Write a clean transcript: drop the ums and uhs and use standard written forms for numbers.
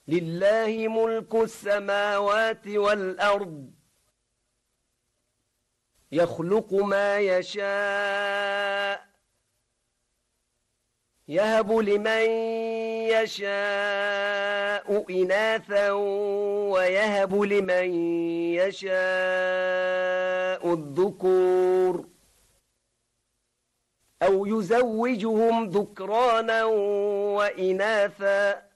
لله ملك السماوات والأرض يخلق ما يشاء يهب لمن يشاء إناثا ويهب لمن يشاء الذكور أو يزوجهم ذكرانا وإناثا